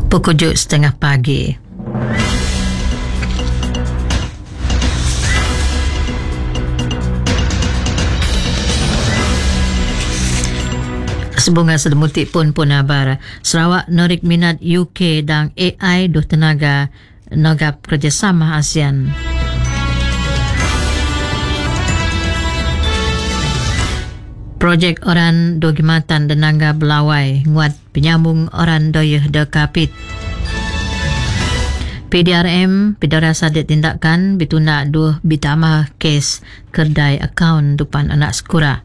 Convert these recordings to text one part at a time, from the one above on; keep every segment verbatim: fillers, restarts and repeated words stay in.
Pukul tujuh setengah pagi. Sebunga sedemutik pun pun abar Sarawak norik minat U K dan A I duh tenaga nogap kerjasama ASEAN. Projek orang dogimatan denangga belawai nguat penyambung orang doyeh dekapit. P D R M pidara sadet tindakan bituna duh bitama kes kedai akaun depan anak sekura.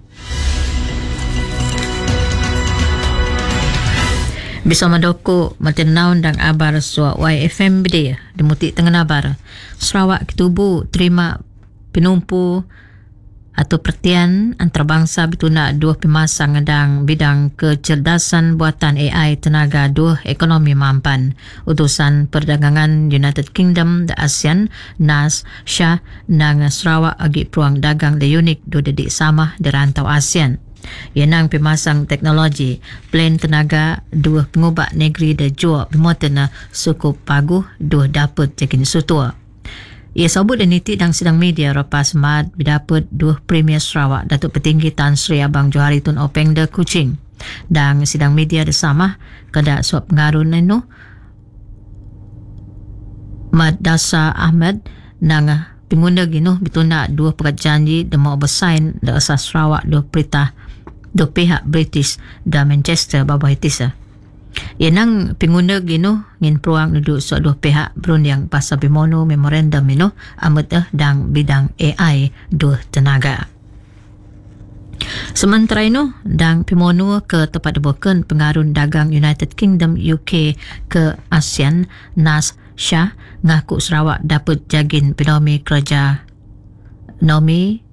Bisa madoko matin naun dan abar suak Y F M B D demutik tengah abar Sarawak Kitubu terima penumpu atau perhatian antarabangsa bituna dua pemasang dan bidang kecerdasan buatan A I tenaga dua ekonomi mampan. Utusan Perdagangan United Kingdom the ASEAN N A S Shah nang Sarawak agi peruang dagang the unik dua dedik sama di rantau ASEAN. Yenang pemasang teknologi plan tenaga dua pengubah negeri de jua bimotena suku paguh dua dapat jekin sutua. Ia sabut dan niti dan sidang media lepas mat berdapat dua Premier Sarawak Datuk Petinggi Tan Sri Abang Johari Tun Openg de Kuching. Dan sidang media de sama kada suap pengaruh neno Mat Dasa Ahmad nang pengguna gino bituna dua pekat janji demo bersain de asas Sarawak dua perintah dua pihak British dan Manchester babah itisa. Yenang pengguna gino ngin peruang duduk suat dua pihak berunding pasal bimono memorandum ino amat dan bidang A I dua tenaga. Sementara itu, dan pimono ke tempat debukan pengaruh dagang United Kingdom U K ke ASEAN N A S Shah ngaku Sarawak dapat jagin penomi kerja nomi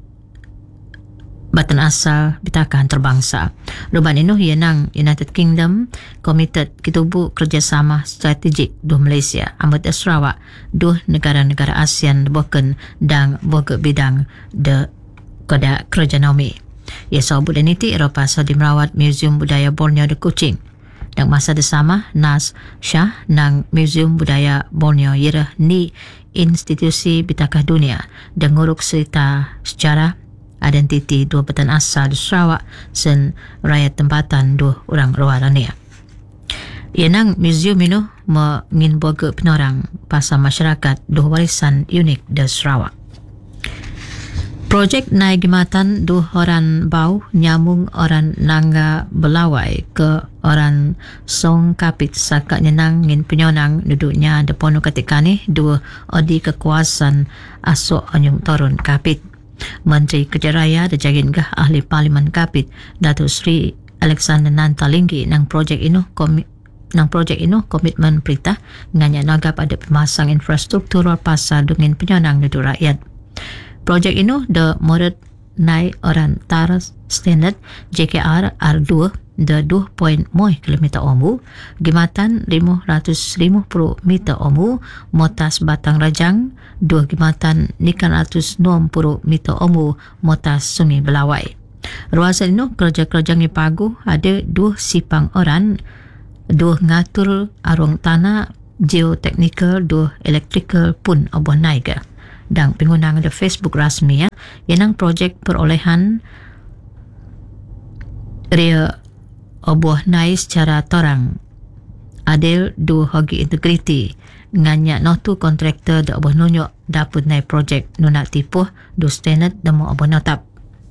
batan asal bitakan terbangsa. Ruban ini yenang United Kingdom komited kitubu kerjasama strategik dua Malaysia amat Sarawak dua negara-negara ASEAN bukan dan boga bidang de koda kerja nomi. Ia sabut dan iti Eropah Saudi merawat Museum Budaya Borneo de Kuching. Dan masa bersama N A S Shah nang Museum Budaya Borneo ialah ni institusi bitakah dunia dan nguruk cerita sejarah identiti dua batan asal di Sarawak sen rakyat tempatan dua orang luarania. Ia nang museum ini mengin boga penorang pasal masyarakat dua warisan unik di Sarawak. Projek naik gimatan dua orang bau nyamung orang nangga belawai ke orang song kapit saka nyenang ngin penyonang duduknya depono ketika ni dua odi kekuasaan asok anyung torun kapit. Menteri Kerja Raya dan Jagingah Ahli Parlimen Kapit Datuk Sri Alexander Nantalinggi nang projek ini komi, nang projek ini komitmen perintah nganya nagap ada pemasang infrastruktur pasar dengan penyonang duduk rakyat. Projek ini the murid naik orang taras standard J K R R dua the dua koma lima kilometer omu gimatan lima ratus lima puluh meter omu motas Batang Rajang dua gimatan nikan ratus enam puluh meter omu motas Sungai Belawai. Ruasan ini kerja-kerja ngipagu ada dua sipang orang, dua ngatur arung tanah, geoteknikal, dua elektrikal pun oboh naik. Dan penggunaan di Facebook rasmi ya, yenang projek perolehan ria oboh naik secara torang adil dua hogi integriti nganya notu kontraktor da oboh nunjuk dapat naik projek nunak tipuh dua standard demo oboh notap.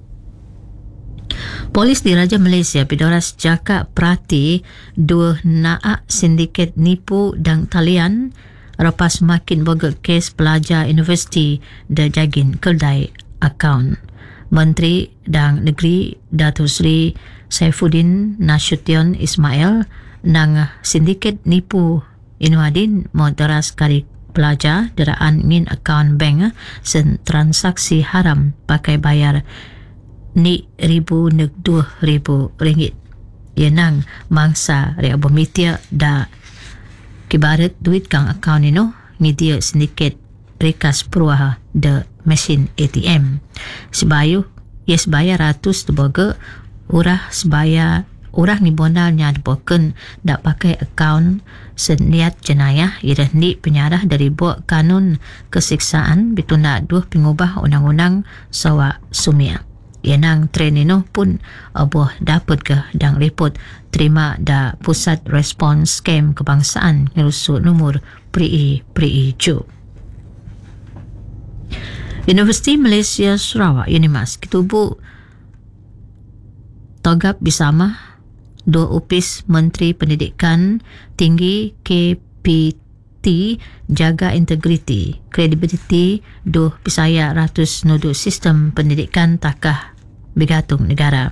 Polis di Raja Malaysia pidoras jaka perhati dua naak sindiket nipu dan talian lepas makin boga kes pelajar universiti da jagin kedai akaun. Menteri dan Negeri Datuk Sri Saifuddin Nasution Ismail nang sindiket nipu Inuadin moderas kari pelajar deraan ngin akaun bank sen transaksi haram pakai bayar ni ribu neg dua ribu ringgit. Yenang mangsa ria bomitia da kibarat duit kang akaun ino ngidia sindiket rekas peruah de mesin A T M. Sebayu yes bayar ratus tebaga urah sebaya orang ni bonalnya dibawakan dak pakai akaun seniat jenayah ia ni penyarah dari buat kanun kesiksaan bituna dua pengubah undang-undang sawa sumia. Yenang tren ino pun abuh dapat ke dang report terima da pusat respons scam kebangsaan ngerusu nomor P R I P R I Ju. Universiti Malaysia Sarawak Unimas kitubu togap bersama dua upis Menteri Pendidikan Tinggi K P T jaga integriti, kredibiliti dua pisaya ratus nuduk sistem pendidikan takah bergantung negara.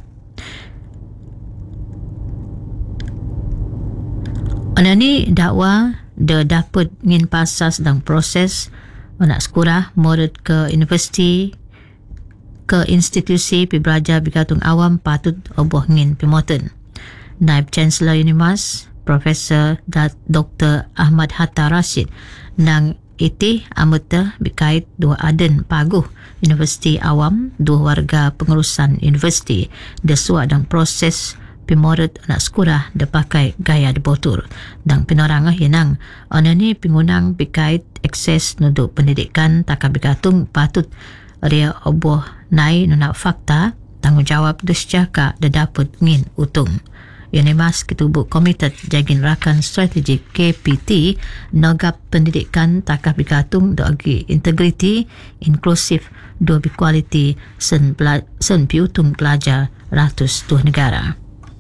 Anani dakwa dia dapat ngin pasas dan proses anak sekolah murid ke universiti ke institusi pembelajar bergantung awam patut oboh ngin pemoten. Naib Chancellor Unimas Profesor Doktor Ahmad Hatta Rashid nang iti amata berkait dua aden paguh universiti awam dua warga pengurusan universiti desuak dan proses pemorot anak sekolah dia pakai gaya debotur dan penorang yenang anani pengunang berkait akses nuduk pendidikan takkan bergantung patut ria oboh nai nuna fakta tanggungjawab dusjaka dia dapat ngin utung. Unimas ketubuk Komited Jagin Rakan Strategik K P T nogap pendidikan takah bergantung doagi integriti inklusif dua berkualiti sen, pela, sen piutung pelajar ratus tuh negara.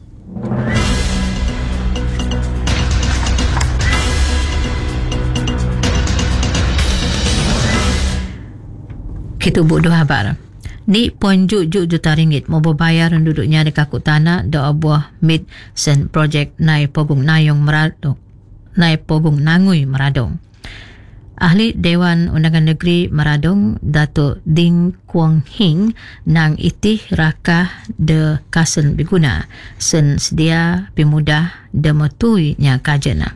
Ketubuk dua kabar. Ni poin juk juk juta ringgit mau berbayar duduknya dekat kut tanah do abuah mid sen projek nai pogung nayong meradong nai pogung nangui meradong. Ahli Dewan Undangan Negeri Meradong Datuk Ding Kuang Hing nang itih rakah de kasen berguna sen sedia pemudah de metuinya kajana.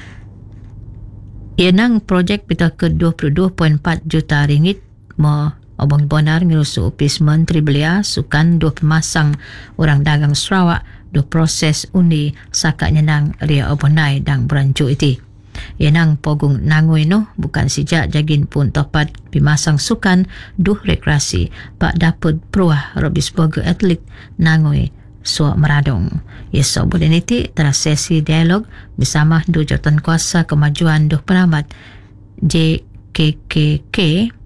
Ia nang projek pita ke dua puluh dua perpuluhan empat juta ringgit mo Abang Bonar ngerusu upis Menteri Belia sukan dua pemasang orang dagang Sarawak dua proses undi sakak nyenang ria obonai dan berancu iti. Yenang pogung nangui no bukan sejak jagin pun topat pemasang sukan duh rekreasi pak dapat peruah robis boga atlet nangui suak meradong. Esok bulan itu telah sesi dialog bersama dua jawatan kuasa kemajuan duh penamat J K K K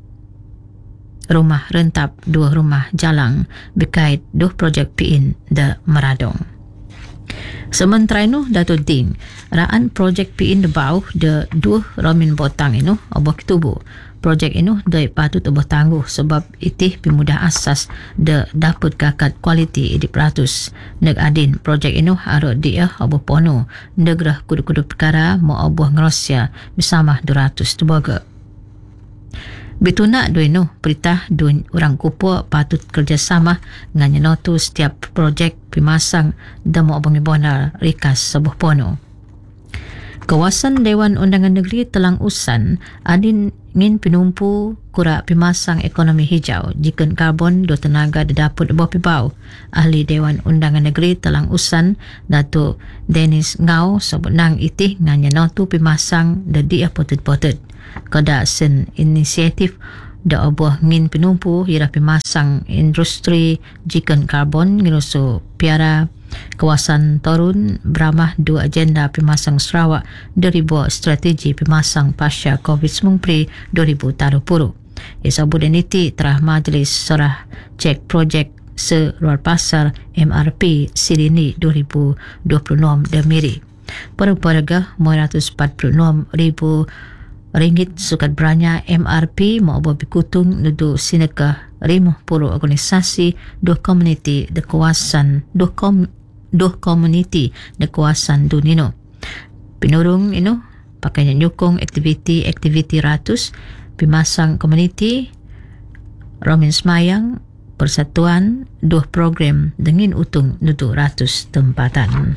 rumah rentap dua rumah jalang berkait dua projek P I N de Meradong. Sementara itu Datuk Ding raan projek P I N de bau de dua romin botang itu obok tubuh. Projek itu de patut obok tangguh sebab itih pemudah asas de dapat kakat kualiti hidup ratus. Neg adin projek itu harus dia obok pono negerah kudu-kudu perkara mau obok ngerosya bersama dua ratus tubaga. Betuna dua no perintah dua orang kupu patut kerjasama dengan nyenotu setiap projek pemasang demo abangi bonar rikas sebuah pono. Kawasan Dewan Undangan Negeri Telang Usan adin ngin penumpu kura pemasang ekonomi hijau jika karbon do tenaga dapat bawah pibau. Ahli Dewan Undangan Negeri Telang Usan Datuk Dennis Ngau sebut nang itih dengan nyenotu pemasang da dia potut-potut. Kada sen inisiatif da oboh ngin penumpu ira pemasang industri jikan karbon ngirusu piara kawasan Torun beramah dua agenda pemasang Sarawak dari buat strategi pemasang pasca COVID sembilan belas dua ribu dua puluh. Ia bulan itu terah majlis serah cek projek seluar pasar M R P Sirini dua ribu dua puluh enam demiri. Perharga lima ratus empat puluh enam ribu ringgit sukat beranya M R P mau berkutung nudu sineka lima puluh organisasi dua komuniti di kawasan dua kom dua komuniti di kawasan Dunino. Penurung ini pakainya nyukung aktiviti-aktiviti ratus pemasang komuniti Romin Semayang Persatuan dua program dengan utung nudu ratus tempatan.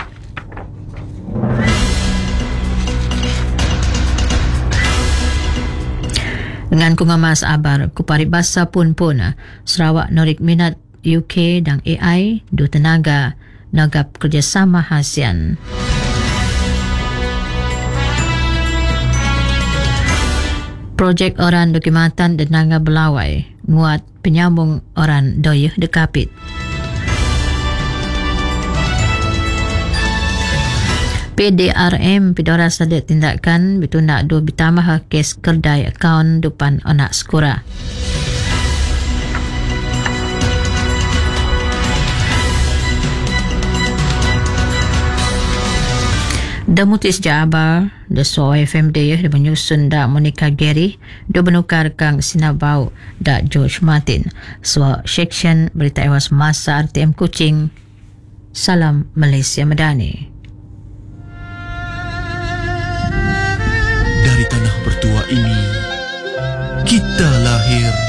Dengan kungamas abar kuparibasa pun pun Sarawak norik minat U K dan A I do tenaga nagap kerjasama ASEAN. Projek orang Dokimatan dan Nangga Belawai nguat penyambung orang doyuh dekapit. P D R M Pidora Sadet tindakan bertundak dua bertambah kes kedai akaun depan anak sekolah. Damutis Jabar, The So F M D dia menyusun da Monica Gary, do benukar kang Sinabau da George Martin. So section berita ewas masa R T M Kuching. Salam Malaysia Madani. Dari tanah bertua ini, kita lahir